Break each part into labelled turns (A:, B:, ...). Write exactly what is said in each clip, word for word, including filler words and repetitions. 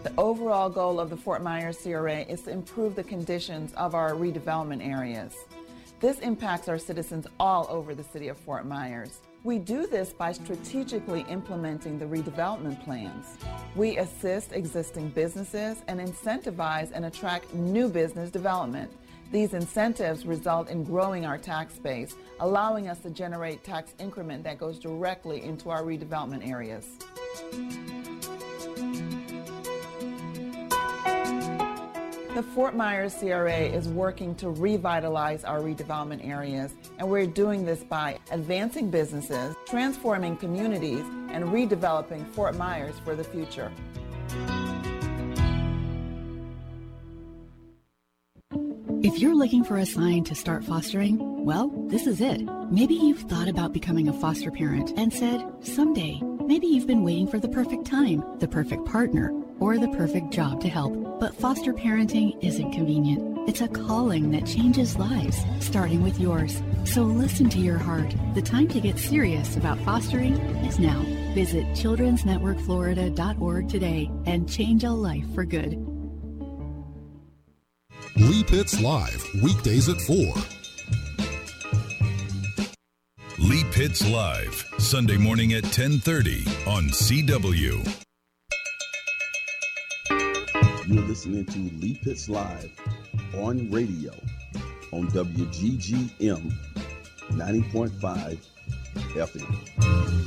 A: The overall goal of the Fort Myers C R A is to improve the conditions of our redevelopment areas. This impacts our citizens all over the city of Fort Myers. We do this by strategically implementing the redevelopment plans. We assist existing businesses and incentivize and attract new business development. These incentives result in growing our tax base, allowing us to generate tax increment that goes directly into our redevelopment areas. The Fort Myers C R A is working to revitalize our redevelopment areas, and we're doing this by advancing businesses, transforming communities, and redeveloping Fort Myers for the future.
B: If you're looking for a sign to start fostering, well, this is it. Maybe you've thought about becoming a foster parent and said, someday. Maybe you've been waiting for the perfect time, the perfect partner, or the perfect job to help. But foster parenting isn't convenient. It's a calling that changes lives, starting with yours. So listen to your heart. The time to get serious about fostering is now. Visit children's network florida dot org today and change a life for good.
C: Lee Pitts Live, weekdays at four.
D: Lee Pitts Live, Sunday morning at ten thirty on C W.
E: You're listening to Lee Pitts Live on radio on W G G M ninety point five F M.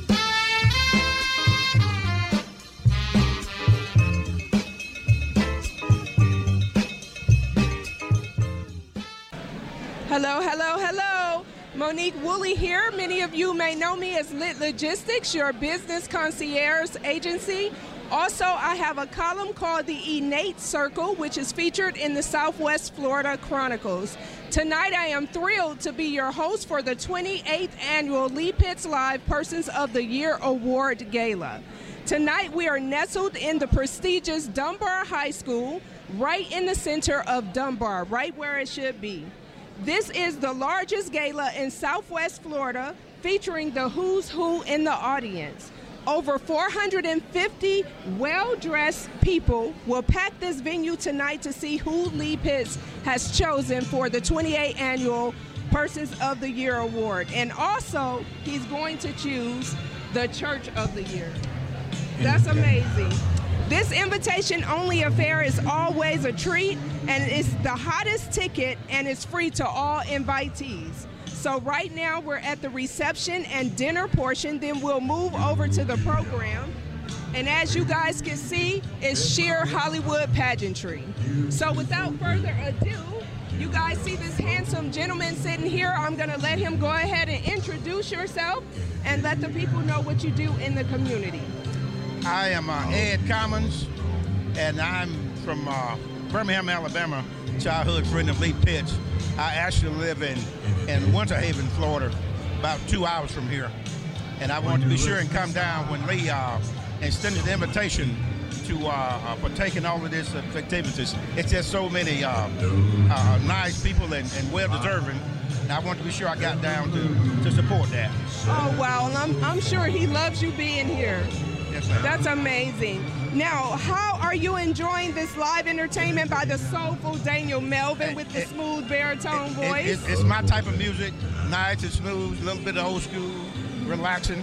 F: Hello, hello, hello. Monique Woolley here. Many of you may know me as Lit Logistics, your business concierge agency. Also, I have a column called the Innate Circle, which is featured in the Southwest Florida Chronicles. Tonight, I am thrilled to be your host for the twenty-eighth Annual Lee Pitts Live Persons of the Year Award Gala. Tonight, we are nestled in the prestigious Dunbar High School, right in the center of Dunbar, right where it should be. This is the largest gala in Southwest Florida, featuring the who's who in the audience. Over four hundred fifty well-dressed people will pack this venue tonight to see who Lee Pitts has chosen for the twenty-eighth Annual Persons of the Year Award. And also, he's going to choose the Church of the Year. That's amazing. This invitation-only affair is always a treat, and it's the hottest ticket, and it's free to all invitees. So right now, we're at the reception and dinner portion, then we'll move over to the program. And as you guys can see, it's sheer Hollywood pageantry. So without further ado, you guys see this handsome gentleman sitting here. I'm gonna let him go ahead and introduce yourself and let the people know what you do in the community.
G: I am uh, Ed Commons, and I'm from uh, Birmingham, Alabama, childhood friend of Lee Pitts. I actually live in, in Winter Haven, Florida, about two hours from here. And I wanted to be sure and come down when Lee uh, extended the invitation to uh, uh, partake in all of this uh, activities. It's just so many uh, uh, nice people and, and well-deserving. And I wanted to be sure I got down to, to support that.
F: Oh, wow. And I'm, I'm sure he loves you being here.
G: Yes, ma'am.
F: That's amazing. Now, how are you enjoying this live entertainment by the soulful Daniel Melvin with the smooth baritone
G: it,
F: voice?
G: It, it, it's my type of music, nice and smooth, a little bit of old school, relaxing.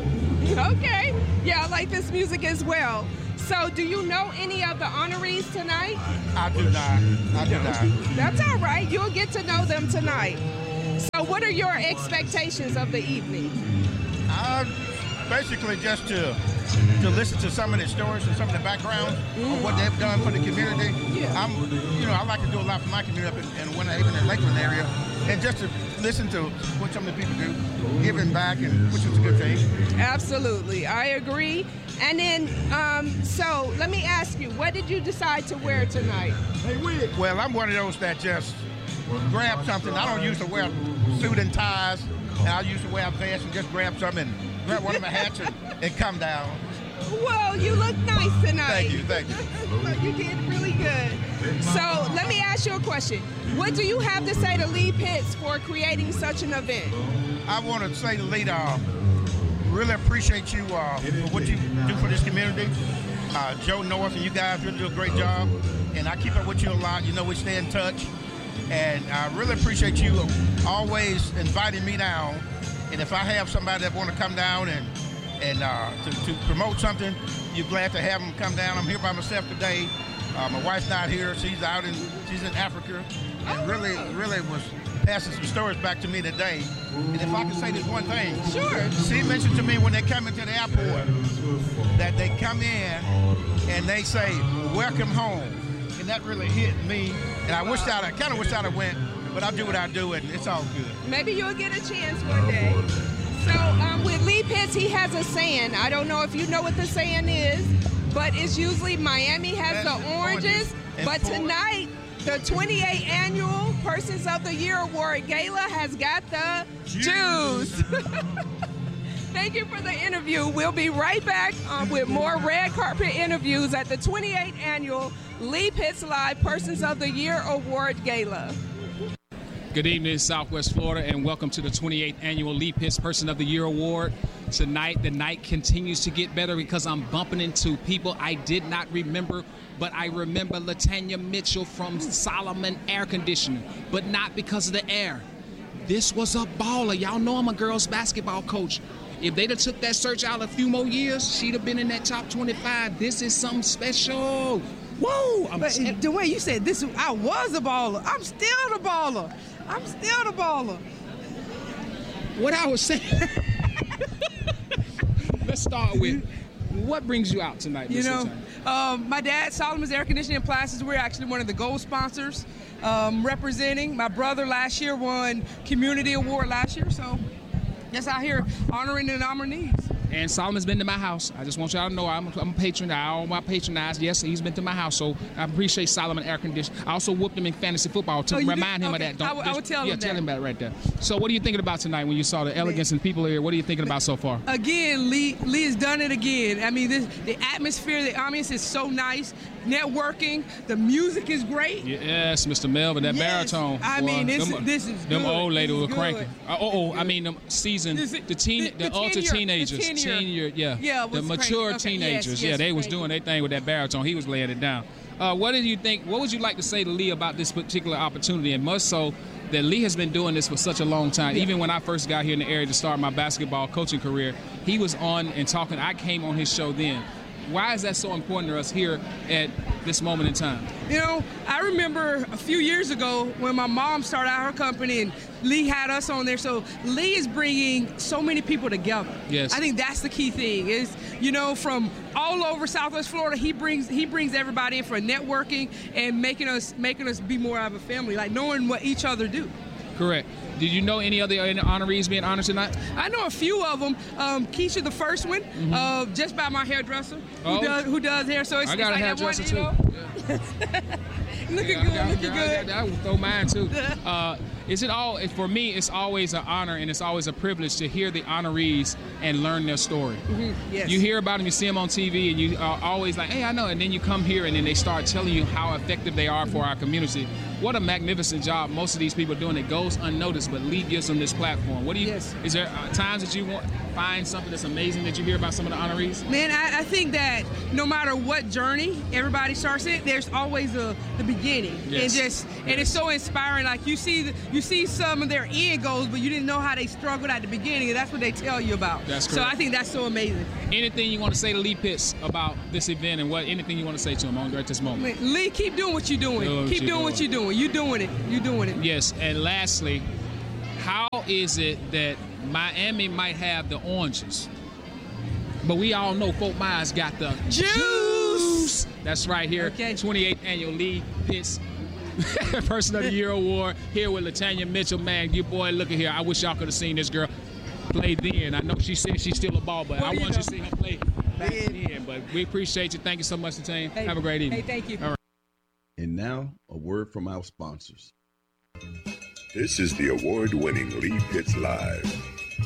F: Okay. Yeah, I like this music as well. So, do you know any of the honorees tonight?
G: I do not. I do not.
F: That's all right. You'll get to know them tonight. So, what are your expectations of the evening?
G: Uh, basically, just to to listen to some of the stories and some of the background mm. of what they've done for the community.
F: Yeah.
G: I'm, you know, I like to do a lot for my community up in, in Winter Haven and Lakeland area, and just to listen to what some of the people do, giving back, and which is a good thing.
F: Absolutely, I agree. And then, um, so let me ask you, what did you decide to wear tonight?
G: Well, I'm one of those that just grab something. I don't usually wear suit and ties, and I usually wear a vest and just grab something and grab one of my hats and, and come down.
F: Well, you look nice tonight.
G: Thank you, thank you.
F: You did really good. So let me ask you a question. What do you have to say to Lee Pitts for creating such an event?
G: I want to say to Lee, uh, really appreciate you uh, for what you do for this community. uh, Joe North, and you guys really do a great job. And I keep up with you a lot. You know, we stay in touch. And I really appreciate you always inviting me down. And if I have somebody that want to come down and and uh, to, to promote something, you're glad to have them come down. I'm here by myself today. Uh, my wife's not here. She's out in she's in Africa, and really, really was passing some stories back to me today. And if I can say this one thing,
F: sure.
G: She mentioned to me when they come into the airport that they come in and they say, "Welcome home," and that really hit me. And I wish I'd, I kind of wish I'd have went, but I do what I do, and it's all good.
F: Maybe you'll get a chance one day. So um, with Lee Pitts, he has a saying. I don't know if you know what the saying is, but it's usually Miami has That's the oranges, oranges but tonight the twenty-eighth Annual Persons of the Year Award Gala has got the Jews. Thank you for the interview. We'll be right back um, with more red carpet interviews at the twenty-eighth Annual Lee Pitts Live Persons of the Year Award Gala.
H: Good evening, Southwest Florida, and welcome to the twenty-eighth Annual Lee Pitts Person of the Year Award. Tonight, the night continues to get better because I'm bumping into people I did not remember, but I remember Latanya Mitchell from Solomon Air Conditioning, but not because of the air. This was a baller. Y'all know I'm a girls basketball coach. If they'd have took that search out a few more years, she'd have been in that top twenty-five. This is something special. Whoa! I'm
I: but the way you said this, I was a baller. I'm still the baller. I'm still the baller.
H: What I was saying. Let's start with what brings you out tonight,
I: You
H: Miz
I: know,
H: Latanya?
I: um, my dad, Solomon's Air Conditioning and Appliances, we're actually one of the gold sponsors um, representing. My brother last year won Community Award last year, so just out here honoring the nominees.
H: And Solomon's been to my house. I just want y'all to know I'm, I'm a patron. I all my patronize. Yes, he's been to my house, so I appreciate Solomon Air Conditioning. I also whooped him in fantasy football to
I: Oh, you
H: remind
I: did?
H: him
I: Okay.
H: of that. Don't,
I: I will- I will
H: just-
I: tell
H: yeah,
I: him
H: tell
I: that.
H: him that right there. So what are you thinking about tonight when you saw the elegance and people here? What are you thinking about so far?
I: Again, Lee Lee has done it again. I mean, this, the atmosphere, the ambience is so nice. Networking, the music is great.
H: Yes, Mister Melvin, that
I: Yes.
H: baritone.
I: I
H: boy,
I: mean, this
H: them,
I: is- this is
H: Them
I: good.
H: old ladies
I: This
H: were
I: is
H: cranking.
I: good.
H: Uh, oh, oh, I mean, them seasoned,
I: This is-
H: the teen, the,
I: the- the
H: ultra
I: tenure, the
H: teenagers,
I: tenure.
H: tenure, yeah,
I: Yeah,
H: the
I: was
H: mature
I: cranking. Okay,
H: teenagers.
I: yes,
H: yeah,
I: yes,
H: they was
I: cranking.
H: doing their thing with that baritone. He was laying it down. Uh, what did you think? What would you like to say to Lee about this particular opportunity, and much so that Lee has been doing this for such a long time?
I: Yeah.
H: Even when I first got here in the area to start my basketball coaching career, he was on and talking. I came on his show then. Why is that so important to us here at this moment in time?
I: You know, I remember a few years ago when my mom started out her company and Lee had us on there. So Lee is bringing so many people together.
H: Yes.
I: I think that's the key thing is, you know, from all over Southwest Florida, he brings he brings everybody in for networking and making us making us be more of a family, like knowing what each other do.
H: Correct. Did you know any other honorees being honored tonight?
I: I know a few of them. Um, Keisha, the first one, mm-hmm. uh, just by my hairdresser,
H: Oh.
I: who does who does hair. So it's,
H: I got
I: it's
H: a
I: like that one,
H: hairdresser
I: you know?
H: too.
I: Looking
H: Yeah,
I: good,
H: I-
I: looking
H: I-
I: good.
H: I, I would throw mine too. Uh, is it all? For me, it's always an honor and it's always a privilege to hear the honorees and learn their story.
I: Mm-hmm. Yes.
H: You hear about them, you see them on T V, and you are always like, "Hey, I know." And then you come here, and then they start telling you how effective they are for our community. What a magnificent job most of these people are doing. It goes unnoticed, but Lee gives them this platform. What do you?
I: Yes.
H: Is there uh, times that you want find something that's amazing that you hear about some of the honorees?
I: Man, I, I think that no matter what journey everybody starts in, there's always a the beginning,
H: Yes.
I: and just and it's so inspiring. Like you see, the, you see some of their end goals, but you didn't know how they struggled at the beginning, and that's what they tell you about.
H: That's
I: So
H: correct.
I: I think that's so amazing.
H: Anything you want to say to Lee Pitts about this event, and what anything you want to say to him on at this moment?
I: Man, Lee, keep doing what you're doing.
H: Doing what
I: keep
H: you're
I: doing what
H: doing.
I: you're doing. You're doing it. You're doing it.
H: Yes, and lastly, how is it that Miami might have the oranges, but we all know Fort Myers got the
I: Juice.
H: That's right here.
I: Okay.
H: twenty-eighth Annual Lee Pitts Person of the Year Award here with Latanya Mitchell. Man, you boy, look at here. I wish y'all could have seen this girl play then. I know she said she's still a ball, but
I: Well,
H: I
I: you
H: want
I: know.
H: you to see her play back then. But we appreciate you. Thank you so much, Latanya.
I: Hey,
H: Have a great evening.
I: Hey, thank you.
H: All right.
E: And now, a word from our sponsors.
J: This is the award-winning Lee Pitts Live.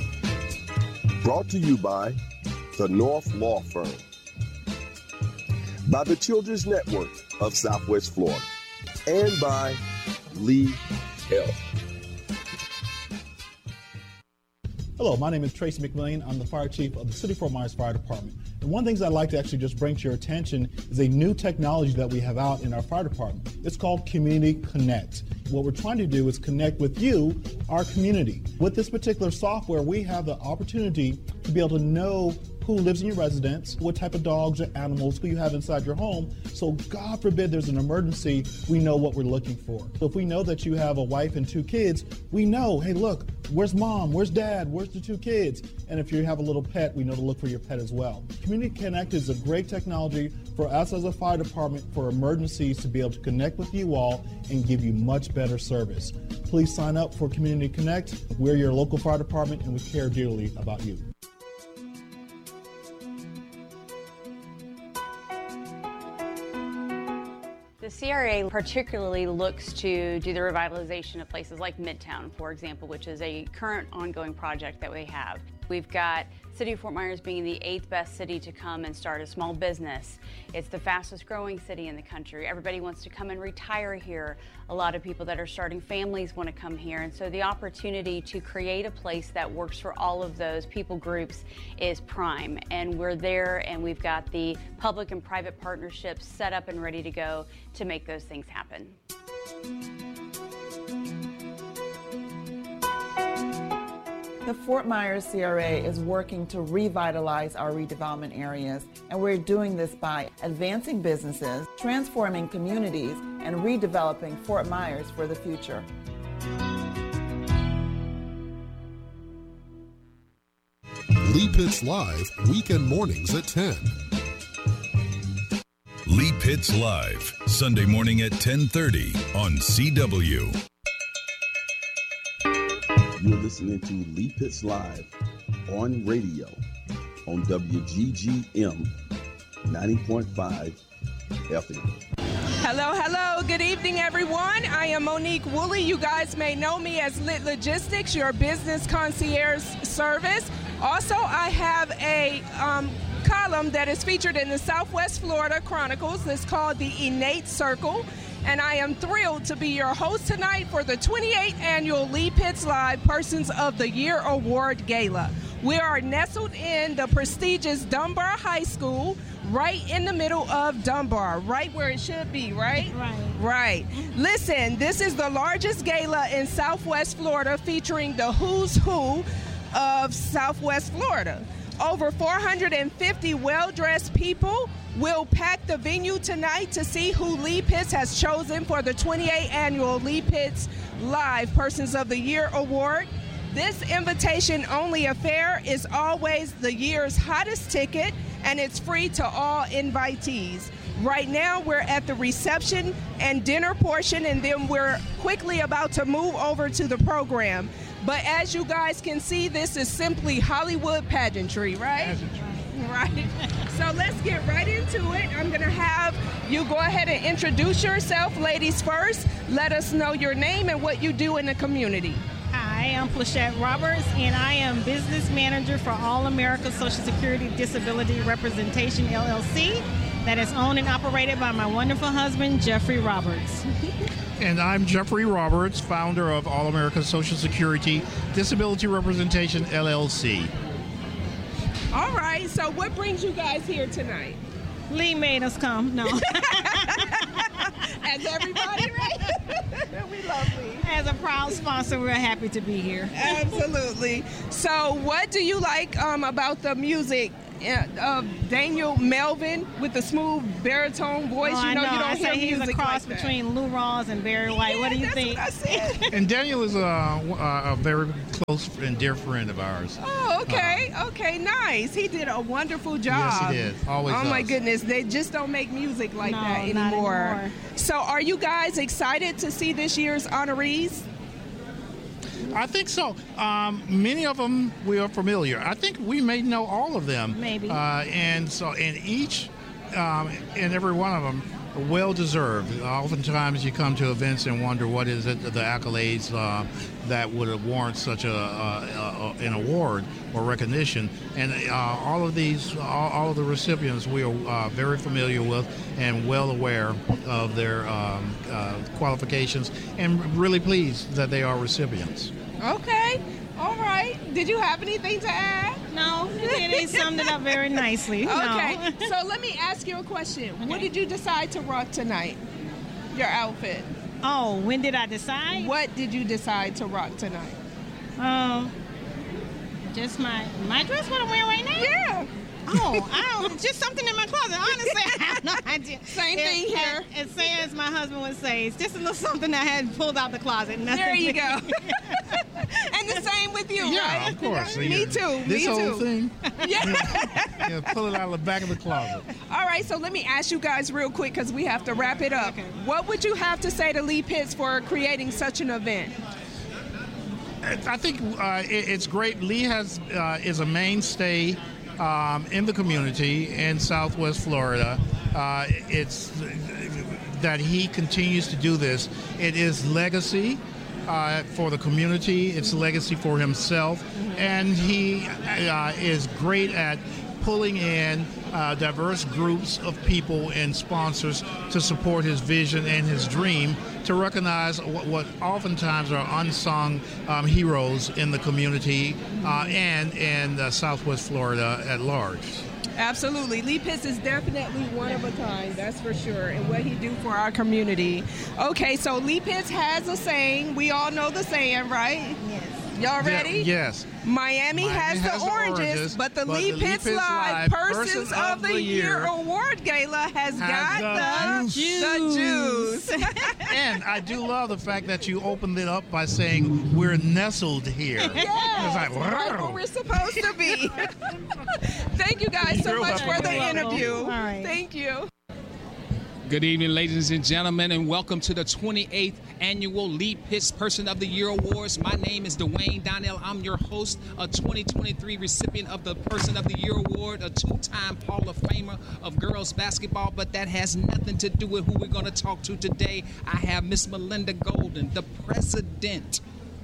K: Brought to you by the North Law Firm, by the Children's Network of Southwest Florida, and by Lee Health.
L: Hello, my name is Tracy McMillian. I'm the fire chief of the City of Fort Myers Fire Department. And One of the things I'd like to actually just bring to your attention is a new technology that we have out in our fire department. It's called Community Connect. What we're trying to do is connect with you, our community. With this particular software, we have the opportunity to be able to know who lives in your residence, what type of dogs or animals who you have inside your home. So God forbid there's an emergency, we know what we're looking for. So if we know that you have a wife and two kids, we know, hey, look, where's mom? Where's dad? Where's the two kids? And if you have a little pet, we know to look for your pet as well. Community Connect is a great technology for us as a fire department for emergencies to be able to connect with you all and give you much better service. Please sign up for Community Connect. We're your local fire department and we care dearly about you.
M: The C R A particularly looks to do the revitalization of places like Midtown, for example, which is a current ongoing project that we have. We've got City of Fort Myers being the eighth best city to come and start a small business. It's the fastest growing city in the country. Everybody wants to come and retire here. A lot of people that are starting families want to come here. And so the opportunity to create a place that works for all of those people groups is prime. And we're there and we've got the public and private partnerships set up and ready to go to make those things happen.
A: The Fort Myers C R A is working to revitalize our redevelopment areas, and we're doing this by advancing businesses, transforming communities, and redeveloping Fort Myers for the future.
C: Lee Pitts Live, weekend mornings at ten.
D: Lee Pitts Live, Sunday morning at ten thirty on C W.
E: You're listening to Lee Pitts Live on radio on W G G M ninety point five F M.
F: Hello, hello. Good evening, everyone. I am Monique Woolley. You guys may know me as Lit Logistics, your business concierge service. Also, I have a um, column that is featured in the Southwest Florida Chronicles. It's called The Innate Circle. And I am thrilled to be your host tonight for the twenty-eighth Annual Lee Pitts Live Persons of the Year Award Gala. We are nestled in the prestigious Dunbar High School, right in the middle of Dunbar, right where it should be, right?
N: Right.
F: Right. Listen, this is the largest gala in Southwest Florida featuring the who's who of Southwest Florida. Over four hundred fifty well-dressed people will pack the venue tonight to see who Lee Pitts has chosen for the twenty-eighth Annual Lee Pitts Live Persons of the Year Award. This invitation-only affair is always the year's hottest ticket, and it's free to all invitees. Right now, we're at the reception and dinner portion, and then we're quickly about to move over to the program. But as you guys can see, this is simply Hollywood pageantry, right? Pageantry. Right. So let's get right into it. I'm going to have you go ahead and introduce yourself, ladies first. Let us know your name and what you do in the community.
N: Hi, I'm Plachette Roberts, and I am business manager for All America Social Security Disability Representation, L L C, that is owned and operated by my wonderful husband, Jeffrey Roberts.
G: And I'm Jeffrey Roberts, founder of All America Social Security Disability Representation, L L C.
F: All right, so what brings you guys here tonight?
N: Lee made us come, no.
F: As everybody, right? We love Lee.
N: As a proud sponsor, we're happy to be here.
F: Absolutely. So what do you like um, about the music of Daniel Melvin with the smooth baritone voice?
N: Oh,
F: you know,
N: know.
F: you don't
N: I
F: hear
N: he's
F: music
N: a cross
F: like
N: between Lou Rawls and Barry White.
F: Yeah,
N: what do you
F: that's
N: think?
F: What I said.
G: And Daniel is a, a very close and dear friend of ours.
F: Oh, okay. Uh, okay, nice. He did a wonderful job.
G: Yes, he did. Always
F: Oh,
G: does.
F: my goodness. They just don't make music like
N: no,
F: that
N: not
F: anymore.
N: anymore.
F: So are you guys excited to see this year's honorees?
G: I think so. Um, many of them we are familiar. I think we may know all of them.
N: Maybe.
G: Uh, and so, and each um, and every one of them are well deserved. Oftentimes, you come to events and wonder what is it, the accolades uh, that would warrant such a, a, a an award or recognition. And uh, all of these, all, all of the recipients, we are uh, very familiar with and well aware of their um, uh, qualifications, and really pleased that they are recipients.
F: Okay. All right. Did you have anything to add?
N: No, they summed it up very nicely.
F: Okay,
N: No.
F: so let me ask you a question. Okay. What did you decide to rock tonight? Your outfit.
N: Oh, when did I decide?
F: What did you decide to rock tonight?
N: Um, just my my dress, what I'm wearing right now?
F: Yeah.
N: Oh, I don't, just something in my closet. Honestly, I have no idea.
F: Same
N: it,
F: thing here.
N: As say as my husband would say, it's just a little something I had pulled out the closet. Nothing
F: there you go. And the same with you,
O: yeah,
F: right?
O: of course.
F: Me
O: yeah.
F: too.
O: This
F: me
O: whole
F: too.
O: thing.
F: Yeah.
O: Yeah, pull it out of the back of the closet.
F: All right, so let me ask you guys real quick because we have to wrap it up.
N: Okay.
F: What would you have to say to Lee Pitts for creating such an event?
O: I think uh, it, it's great. Lee has uh, is a mainstay um, in the community in Southwest Florida. Uh, it's that he continues to do this. It is legacy uh, for the community. It's legacy for himself, and he uh, is great at pulling in uh, diverse groups of people and sponsors to support his vision and his dream to recognize what, what oftentimes are unsung um, heroes in the community uh, and in uh, Southwest Florida at large.
F: Absolutely. Lee Pitts is definitely one of a kind, that's for sure, and what he do for our community. Okay, so Lee Pitts has a saying. We all know the saying, right?
N: Yes.
F: Y'all ready?
O: Yeah, yes.
F: Miami,
O: Miami
F: has,
O: has
F: the
O: the
F: oranges,
O: oranges,
F: but the
O: but
F: Lee
O: the Lee
F: Pitts
O: Pitts
F: Live
O: Live
F: Persons of the Year Award Gala has,
O: has
F: got
O: the
F: the
O: juice.
F: The juice.
O: And I do love the fact that you opened it up by saying we're nestled here.
F: Yes,
O: It's like,
F: right where we're supposed to be. Thank you guys so
O: You're
F: much
O: welcome.
F: for the
N: You're welcome.
F: interview.
N: All right.
F: Thank you.
H: Good evening, ladies and gentlemen, and welcome to the twenty-eighth Annual Lee Pitts Person of the Year Awards. My name is Dwayne Donnell. I'm your host, a twenty twenty-three recipient of the Person of the Year Award, a two-time Hall of Famer of girls basketball, but that has nothing to do with who we're going to talk to today. I have Miss Melinda Golden, the president,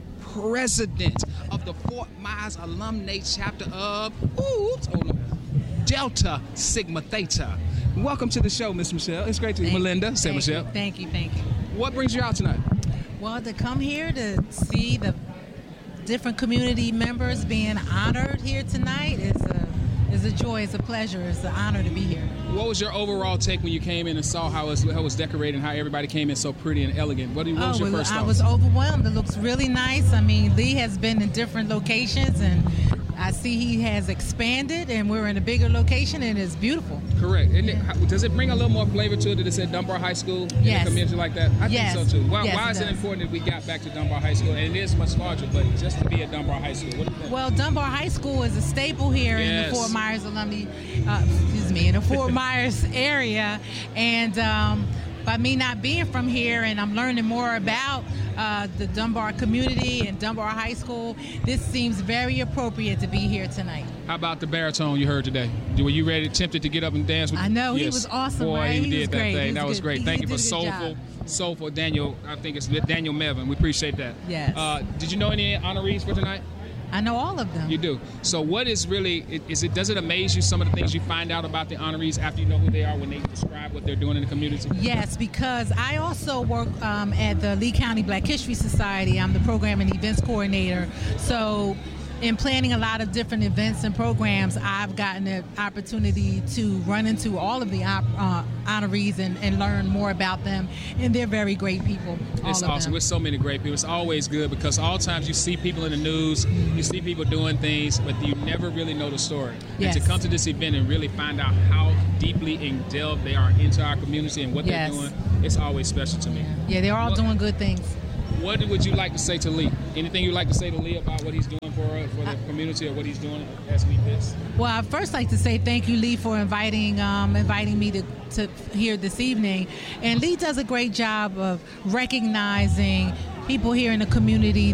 H: president of the Fort Myers Alumni Chapter of, ooh, hold on, Delta Sigma Theta. Welcome to the show, Miss Michelle. It's great to meet you. Melinda. Say
P: thank
H: Michelle.
P: You, thank you, thank you.
H: What brings you out tonight?
P: Well, to come here to see the different community members being honored here tonight is a is a joy, it's a pleasure, it's an honor to be here.
H: What was your overall take when you came in and saw how it was, how it was decorated and how everybody came in so pretty and elegant? What, what was
P: oh,
H: your
P: well,
H: first
P: I
H: thoughts?
P: was overwhelmed. It looks really nice. I mean, Lee has been in different locations, and I see he has expanded, and we're in a bigger location, and it's beautiful.
H: Correct. Isn't it, does it bring a little more flavor to it that it said Dunbar High School in
P: Yes.
H: a community like that? I
P: Yes.
H: think so too. Why,
P: Yes,
H: why
P: it
H: is it
P: does.
H: important that we got back to Dunbar High School? And it is much larger, but just to be at Dunbar High School, what do you think?
P: Well, Dunbar High School is a staple here in
H: Yes.
P: the Fort Myers alumni, uh, excuse me, in the Fort Myers area. And um, by me not being from here and I'm learning more about uh, the Dunbar community and Dunbar High School, this seems very appropriate to be here tonight.
H: How about the baritone you heard today? Were you ready, tempted to get up and dance with?
P: I know, he
H: Yes.
P: was awesome,
H: Boy,
P: right?
H: he,
P: He
H: did
P: was
H: that
P: great. He
H: thing.
P: was
H: That was
P: good.
H: great.
P: He-
H: Thank
P: he
H: you for
P: did a good
H: soulful,
P: job.
H: soulful Daniel. I think it's Daniel Mevin. We appreciate that.
P: Yes.
H: Uh, did you know any honorees for tonight?
P: I know all of them.
H: You do. So what is really, is it, does it amaze you some of the things you find out about the honorees after you know who they are when they describe what they're doing in the community?
P: Yes, because I also work um, at the Lee County Black History Society. I'm the program and events coordinator. So in planning a lot of different events and programs, I've gotten the opportunity to run into all of the uh, honorees and, and learn more about them. And they're very great people. All
H: It's
P: of
H: awesome.
P: them.
H: With so many great people. It's always good because all times you see people in the news, you see people doing things, but you never really know the story.
P: Yes.
H: And to come to this event and really find out how deeply indulged they are into our community and what
P: Yes.
H: they're doing, it's always special to me.
P: Yeah, they're all
H: What-
P: doing good things.
H: What would you like to say to Lee? Anything you'd like to say to Lee about what he's doing for, uh, for the community or what he's doing as Lee Pitts?
P: Well, I'd first like to say thank you, Lee, for inviting um, inviting me to, to here this evening. And Lee does a great job of recognizing people here in the community